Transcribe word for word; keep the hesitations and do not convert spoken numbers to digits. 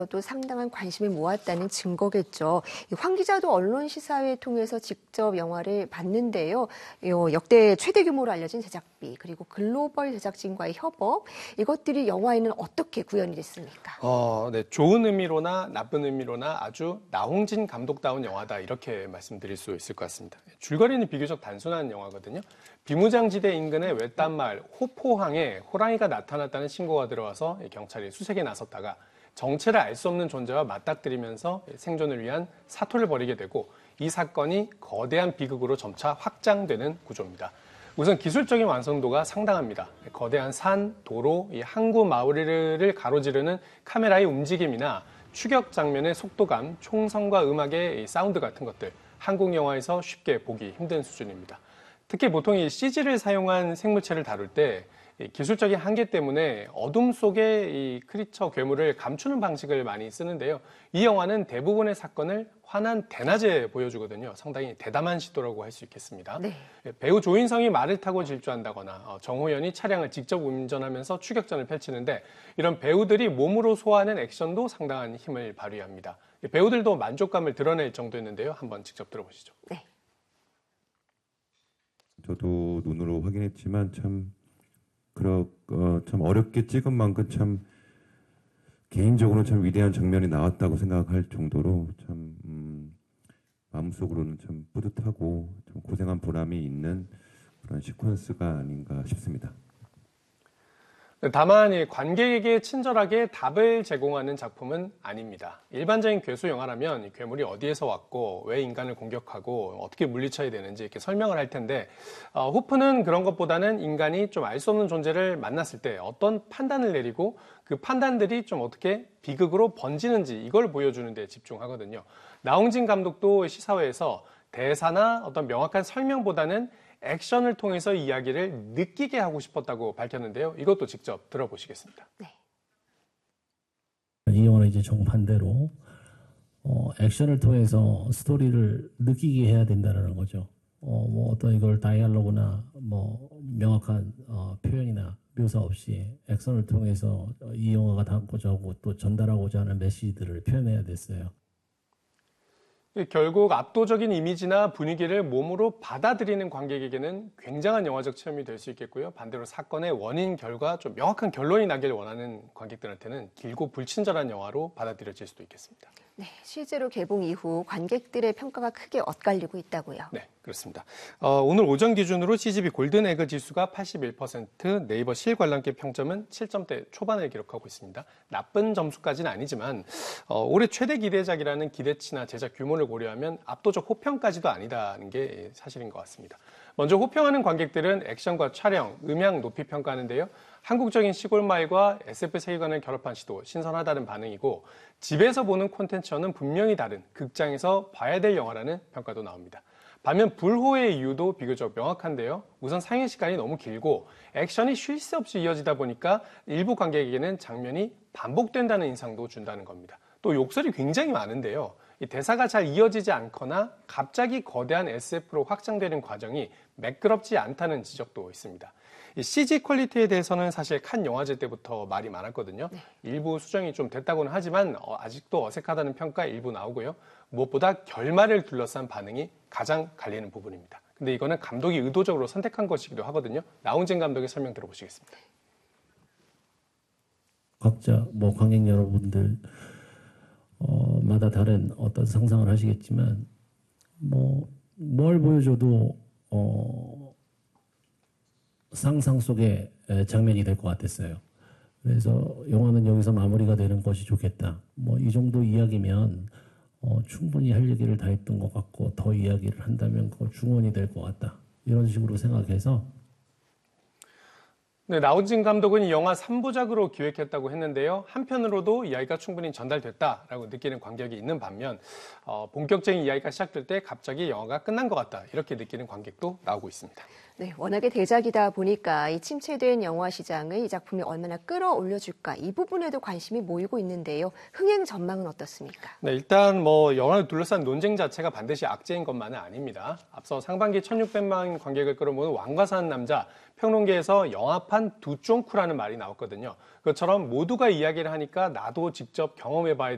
도 상당한 관심을 모았다는 증거겠죠. 황 기자도 언론 시사회 통해서 직접 영화를 봤는데요. 역대 최대 규모로 알려진 제작비 그리고 글로벌 제작진과의 협업 이것들이 영화에는 어떻게 구현이 됐습니까? 어, 네, 좋은 의미로나 나쁜 의미로나 아주 나홍진 감독다운 영화다 이렇게 말씀드릴 수 있을 것 같습니다. 줄거리는 비교적 단순한 영화거든요. 비무장지대 인근의 외딴 마을 호포항에 호랑이가 나타났다는 신고가 들어와서 경찰이 수색에 나섰다가 정체를 알 수 없는 존재와 맞닥뜨리면서 생존을 위한 사투를 벌이게 되고 이 사건이 거대한 비극으로 점차 확장되는 구조입니다. 우선 기술적인 완성도가 상당합니다. 거대한 산, 도로, 이 항구 마을을 가로지르는 카메라의 움직임이나 추격 장면의 속도감, 총성과 음악의 사운드 같은 것들 한국 영화에서 쉽게 보기 힘든 수준입니다. 특히 보통 이 씨지를 사용한 생물체를 다룰 때 기술적인 한계 때문에 어둠 속에 이 크리처 괴물을 감추는 방식을 많이 쓰는데요. 이 영화는 대부분의 사건을 환한 대낮에 보여주거든요. 상당히 대담한 시도라고 할 수 있겠습니다. 네. 배우 조인성이 말을 타고 질주한다거나 정호연이 차량을 직접 운전하면서 추격전을 펼치는데 이런 배우들이 몸으로 소화하는 액션도 상당한 힘을 발휘합니다. 배우들도 만족감을 드러낼 정도였는데요. 한번 직접 들어보시죠. 네. 저도 눈으로 확인했지만 참 그렇 어, 참 어렵게 찍은 만큼 참 개인적으로 참 위대한 장면이 나왔다고 생각할 정도로 참 음, 마음속으로는 참 뿌듯하고 좀 고생한 보람이 있는 그런 시퀀스가 아닌가 싶습니다. 다만 관객에게 친절하게 답을 제공하는 작품은 아닙니다. 일반적인 괴수 영화라면 괴물이 어디에서 왔고 왜 인간을 공격하고 어떻게 물리쳐야 되는지 이렇게 설명을 할 텐데 어, 호프는 그런 것보다는 인간이 좀 알 수 없는 존재를 만났을 때 어떤 판단을 내리고 그 판단들이 좀 어떻게 비극으로 번지는지 이걸 보여주는 데 집중하거든요. 나홍진 감독도 시사회에서 대사나 어떤 명확한 설명보다는 액션을 통해서 이야기를 느끼게 하고 싶었다고 밝혔는데요. 이것도 직접 들어보시겠습니다. 네. 이 영화는 이제 정반대로 어, 액션을 통해서 스토리를 느끼게 해야 된다는 거죠. 어, 뭐 어떤 이걸 다이얼로그나 뭐 명확한 어, 표현이나 묘사 없이 액션을 통해서 이 영화가 담고자 하고 또 전달하고자 하는 메시지들을 표현해야 됐어요. 결국 압도적인 이미지나 분위기를 몸으로 받아들이는 관객에게는 굉장한 영화적 체험이 될 수 있겠고요. 반대로 사건의 원인, 결과 좀 명확한 결론이 나길 원하는 관객들한테는 길고 불친절한 영화로 받아들여질 수도 있겠습니다. 네, 실제로 개봉 이후 관객들의 평가가 크게 엇갈리고 있다고요. 네, 그렇습니다. 어, 오늘 오전 기준으로 씨지비 골든 에그 지수가 팔십일 퍼센트, 네이버 실관람객 평점은 칠 점대 초반을 기록하고 있습니다. 나쁜 점수까지는 아니지만 어, 올해 최대 기대작이라는 기대치나 제작 규모를 고려하면 압도적 호평까지도 아니다는 게 사실인 것 같습니다. 먼저 호평하는 관객들은 액션과 촬영, 음향 높이 평가하는데요. 한국적인 시골 마을과 에스에프 세계관을 결합한 시도 신선하다는 반응이고 집에서 보는 콘텐츠와는 분명히 다른 극장에서 봐야 될 영화라는 평가도 나옵니다. 반면 불호의 이유도 비교적 명확한데요. 우선 상영 시간이 너무 길고 액션이 쉴 새 없이 이어지다 보니까 일부 관객에게는 장면이 반복된다는 인상도 준다는 겁니다. 또 욕설이 굉장히 많은데요. 이 대사가 잘 이어지지 않거나 갑자기 거대한 에스에프로 확장되는 과정이 매끄럽지 않다는 지적도 있습니다. 이 씨지 퀄리티에 대해서는 사실 칸 영화제 때부터 말이 많았거든요. 네. 일부 수정이 좀 됐다고는 하지만 어, 아직도 어색하다는 평가 일부 나오고요. 무엇보다 결말을 둘러싼 반응이 가장 갈리는 부분입니다. 근데 이거는 감독이 의도적으로 선택한 것이기도 하거든요. 나홍진 감독의 설명 들어보시겠습니다. 각자 뭐 관객 여러분들 어, 마다 다른 어떤 상상을 하시겠지만 뭐 뭘 보여줘도 어, 상상 속의 장면이 될 것 같았어요. 그래서 영화는 여기서 마무리가 되는 것이 좋겠다. 뭐 이 정도 이야기면 어, 충분히 할 얘기를 다 했던 것 같고 더 이야기를 한다면 그 중원이 될 것 같다. 이런 식으로 생각해서 네, 나홍진 감독은 이 영화 삼 부작으로 기획했다고 했는데요. 한편으로도 이야기가 충분히 전달됐다라고 느끼는 관객이 있는 반면 어, 본격적인 이야기가 시작될 때 갑자기 영화가 끝난 것 같다 이렇게 느끼는 관객도 나오고 있습니다. 네, 워낙에 대작이다 보니까 이 침체된 영화 시장을 이 작품이 얼마나 끌어올려줄까 이 부분에도 관심이 모이고 있는데요. 흥행 전망은 어떻습니까? 네, 일단 뭐 영화를 둘러싼 논쟁 자체가 반드시 악재인 것만은 아닙니다. 앞서 상반기 천육백만 관객을 끌어모은 왕과 사는 남자 평론계에서 영화판 두쫑쿠라는 말이 나왔거든요. 그것처럼 모두가 이야기를 하니까 나도 직접 경험해봐야